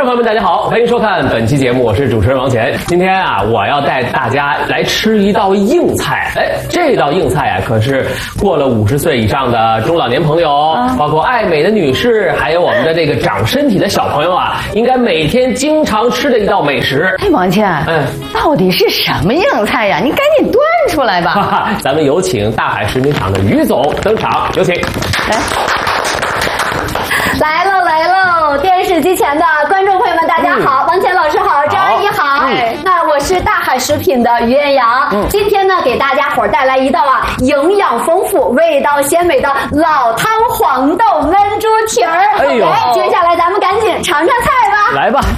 朋友们，大家好，欢迎收看本期节目，我是主持人王乾。今天啊，我要带大家来吃一道硬菜。这道硬菜啊，可是过了50岁以上的中老年朋友，包括爱美的女士，还有我们的这个长身体的小朋友啊，应该每天经常吃的一道美食。 哎，王乾，到底是什么硬菜呀？你赶紧端出来吧。 哈哈，咱们有请大海食品厂的于总登场，有请。 来喽！电视机前的观众朋友们，大家好，王乾老师好，张阿姨好。那我是大海食品的于艳阳，今天呢给大家伙带来一道营养丰富、味道鲜美的老汤黄豆焖猪蹄儿。 哎呦， 接下来咱们赶紧尝尝菜吧。 来吧。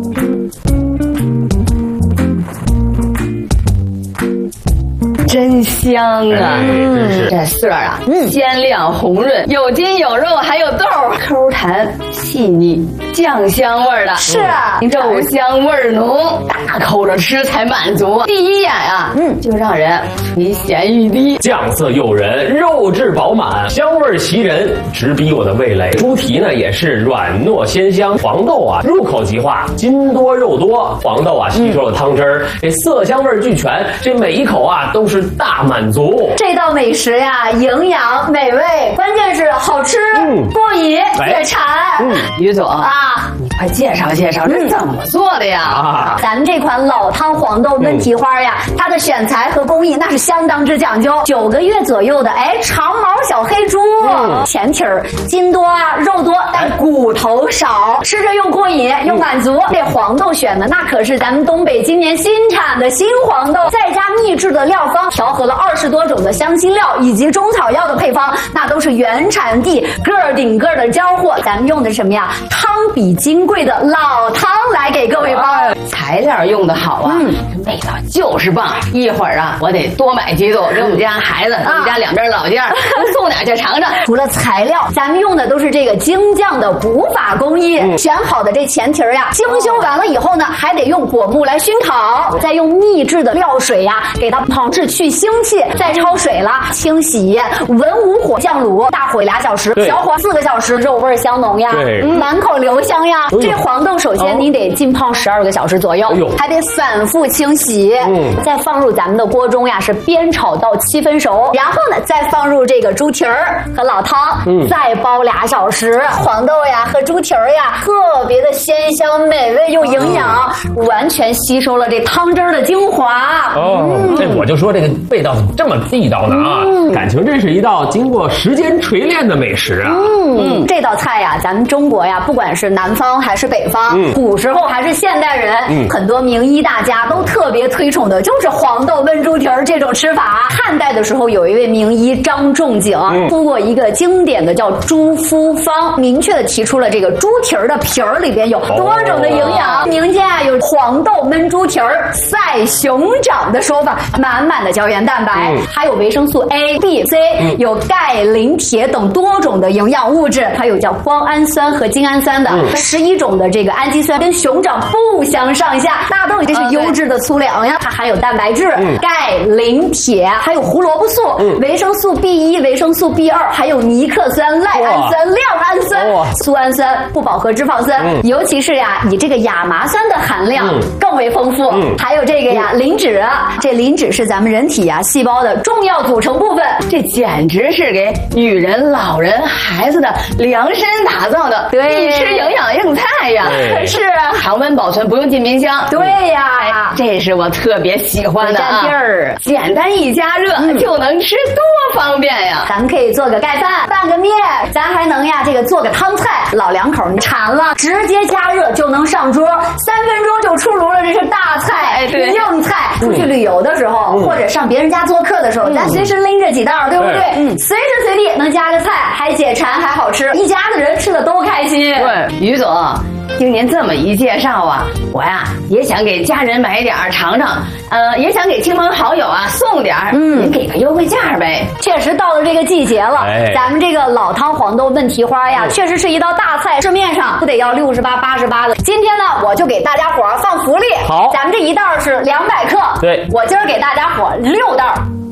真香啊！这色儿啊，鲜亮红润，有筋有肉，还有豆，口弹细腻，酱香味儿的。 是啊， 肉香味儿浓，大口着吃才满足。第一眼啊，就让人垂涎欲滴。 酱色诱人，肉质饱满，香味袭人，直逼我的味蕾。猪蹄呢也是软糯鲜香，黄豆啊入口即化，筋多肉多，黄豆啊吸收了汤汁儿，这色香味俱全，这每一口啊都是大满足。 这道美食呀，营养美味，关键是好吃，过瘾解馋。 于总啊，你快介绍介绍这怎么做的呀？ 咱们这款老汤黄豆焖蹄花呀，它的选材和工艺那是相当之讲究。9个月左右的长毛小黑猪，前蹄儿筋多啊，肉多，但骨头少，吃着又过瘾又满足。这黄豆选的那可是咱们东北今年新产的新黄豆，再加秘制的料方，调和了20多种的香辛料以及中草药的配方，那都是原产地个顶个的交货。咱们用的什么呀？汤比金贵的老汤来给各位包。 材料用的好啊，味道就是棒。一会儿啊，我得多买几组给我们家孩子，我们家两边老家送点去尝尝。 除了材料，咱们用的都是这个精酱的古法工艺。选好的这前蹄儿呀，精修完了以后呢，还得用果木来熏烤，再用秘制的料水呀，给它炮制去腥气，再焯水了，清洗，文武火酱卤，大火2小时，小火4个小时，肉味香浓呀，满口留香呀。这黄豆首先你得浸泡12个小时左右，还得反复清洗，再放入咱们的锅中呀，是煸炒到7分熟，然后呢再放入这个猪蹄儿和老汤，再煲2小时。黄豆呀和猪蹄儿呀特别的鲜香美味又营养，完全吸收了这汤汁儿的精华。 这我就说这个味道怎么这么地道呢啊！感情这是一道经过时间锤炼的美食啊！ 这道菜呀，咱们中国呀，不管是南方还是北方，古时候还是现代人，很多名医大家都特别推崇的就是黄豆焖猪蹄儿这种吃法。汉代的时候，有一位名医张仲景出过一个经典的叫猪肤方，明确的提出了这个猪蹄儿的皮儿里边有多种的营养，民间啊有黄豆焖猪蹄儿赛熊掌的说法，满满的胶原蛋白，还有维生素 A、B、C，有钙、磷、铁等多种的营养物质，还有叫胱氨酸和精氨酸的11种的这个氨基酸，跟熊掌不相上下，大豆这是优质的粗粮呀，它含有蛋白质、钙、磷、铁，还有胡萝卜素、维生素 B1、维生素 B2，还有尼克酸、赖氨酸、亮氨酸、苏氨酸、不饱和脂肪酸，尤其是呀以这个亚麻酸的含量更为丰富，还有这个呀磷脂，这磷脂是咱们人体呀细胞的重要组成部分， 这简直是给女人、老人、孩子的量身打造的必吃营养硬菜呀！ 是啊， 常温保存，不用进冰箱。 对呀， 这是我特别喜欢的啊！简单一加热就能吃，多方便呀！ 咱们可以做个盖饭，拌个面，咱还能呀这个做个汤菜，老两口你馋了，直接加热就能上桌，3分钟就出炉了，这是大菜，硬菜。出去旅游的时候，或者上别人家做客的时候，咱随时拎着几袋，对不对？随时随地能加个菜，还解馋还好吃，一家子人吃的都开心。 对，于总，听您这么一介绍啊，我呀也想给家人买点尝尝，也想给亲朋好友啊送点，您给个优惠价呗。 确实到了这个季节了，咱们这个老汤黄豆焖蹄花呀，确实是一道大菜，市面上不得要68、88的。今天呢，我就给大家伙放福利， 好， 咱们这一袋是200克， 对， 我今儿给大家伙6袋。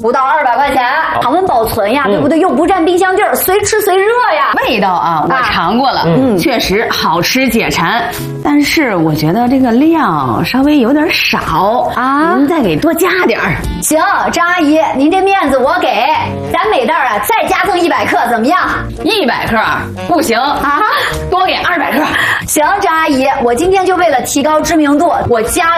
不到200块钱，常温保存呀，对不对？又不占冰箱地儿，随吃随热呀。 味道啊，我尝过了，确实好吃解馋，但是我觉得这个量稍微有点少啊，您再给多加点儿。 行，张阿姨，您这面子我给，咱每袋啊再加赠100克，怎么样 ？100克不行啊，多给200克。 行，张阿姨，我今天就为了提高知名度，我加